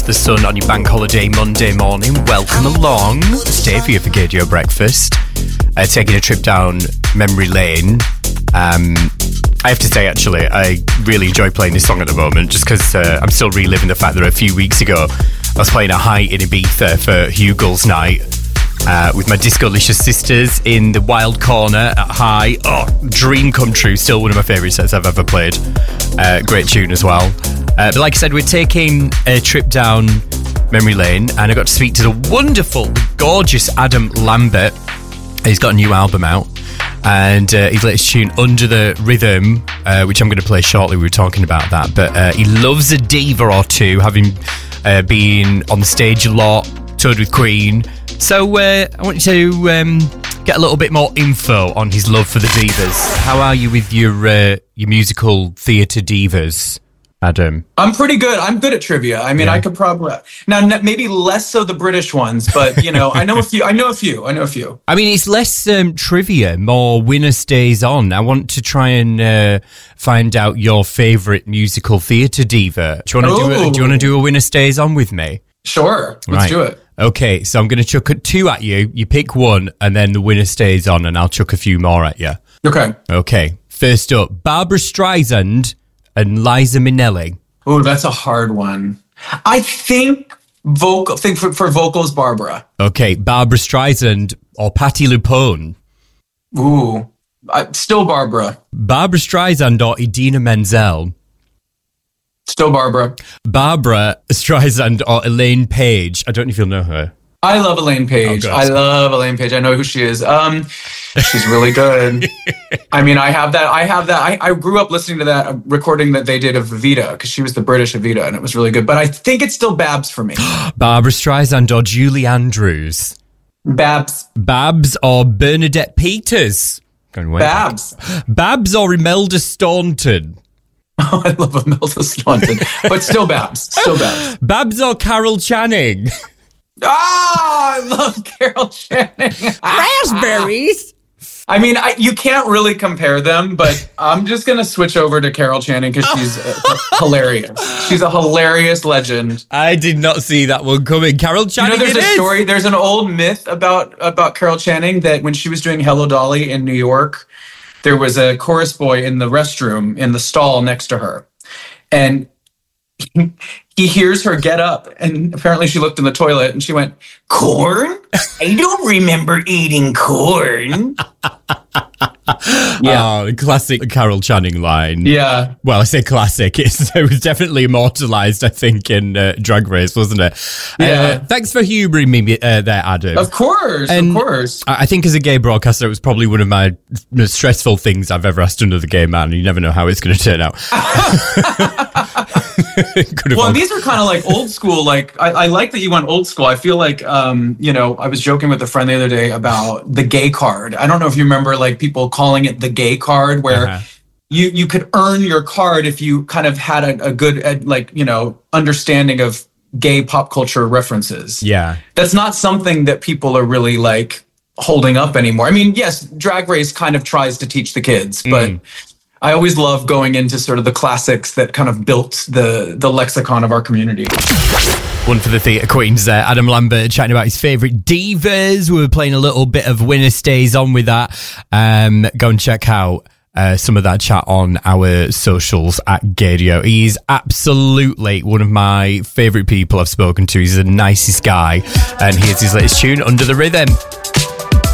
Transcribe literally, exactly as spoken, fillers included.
the sun on your bank holiday Monday morning. Welcome along. It's Dave here for Gadio Breakfast. Uh, taking a trip down memory lane. Um, I have to say, actually, I really enjoy playing this song at the moment, just because uh, I'm still reliving the fact that a few weeks ago I was playing a Height in Ibiza for Hugel's night uh, with my Discolicious sisters in the Wild Corner at High. Oh, dream come true. Still one of my favourite sets I've ever played. Uh, great tune as well. Uh, but like I said, we're taking a trip down memory lane, and I got to speak to the wonderful, gorgeous Adam Lambert. He's got a new album out, and uh, his latest tune, Under the Rhythm, uh, which I'm going to play shortly. We were talking about that, but uh, he loves a diva or two, having uh, been on the stage a lot, toured with Queen. So uh, I want you to um, get a little bit more info on his love for the divas. How are you with your uh, your musical theatre divas, Adam? I'm pretty good. I'm good at trivia. I mean, yeah. I could probably now n- maybe less so the British ones, but you know, I know a few. I know a few. I know a few. I mean, it's less um, trivia, more winner stays on. I want to try and uh, find out your favourite musical theatre diva. Do you want to do a, Do you want to do a winner stays on with me? Sure. Let's right. do it. Okay, so I'm going to chuck two at you. You pick one, and then the winner stays on, and I'll chuck a few more at you. Okay. Okay. First up, Barbra Streisand and Liza Minnelli. Oh, that's a hard one. I think vocal. Think for, for vocals, Barbara. Okay, Barbra Streisand or Patti LuPone. Ooh, I, still Barbara. Barbra Streisand or Idina Menzel. Still Barbara. Barbra Streisand or Elaine Page. I don't know if you'll know her. I love Elaine Page. Oh, I love Elaine Page. I know who she is. Um, she's really good. I mean, I have that. I have that. I, I grew up listening to that recording that they did of Evita, because she was the British Evita, and it was really good. But I think it's still Babs for me. Barbra Streisand or Julie Andrews. Babs. Babs or Bernadette Peters. Babs. Babs or Imelda Staunton. Oh, I love Imelda Staunton, but still Babs. Still Babs. Babs or Carol Channing. Ah, oh, I love Carol Channing. Raspberries. I mean, I, you can't really compare them, but I'm just going to switch over to Carol Channing because she's uh, hilarious. She's a hilarious legend. I did not see that one coming. Carol Channing, you know, there's it a is. story, there's an old myth about, about Carol Channing that when she was doing Hello Dolly in New York, there was a chorus boy in the restroom in the stall next to her. And he, he hears her get up, and apparently she looked in the toilet and she went, "Corn? I don't remember eating corn." Yeah. Oh, classic Carol Channing line. Yeah. Well, I say classic. It's, it was definitely immortalised, I think, in uh, Drag Race, wasn't it? Yeah. Uh, thanks for humouring me uh, there, Adam. Of course, and of course. I think as a gay broadcaster, it was probably one of my most stressful things I've ever asked another gay man. You never know how it's going to turn out. Well, these are kind of like old school. Like, I, I like that you went old school. I feel like, um, you know, I was joking with a friend the other day about the gay card. I don't know if you remember, like, people calling it the gay card, where uh-huh. you, you could earn your card if you kind of had a, a good, uh, like, you know, understanding of gay pop culture references. Yeah. That's not something that people are really, like, holding up anymore. I mean, yes, Drag Race kind of tries to teach the kids, but... Mm. I always love going into sort of the classics that kind of built the, the lexicon of our community. One for the theatre queens there. Adam Lambert chatting about his favourite divas. We were playing a little bit of Winner Stays On with that. Um, go and check out uh, some of that chat on our socials at Gadio. He's absolutely one of my favourite people I've spoken to. He's the nicest guy. And here's his latest tune, Under the Rhythm.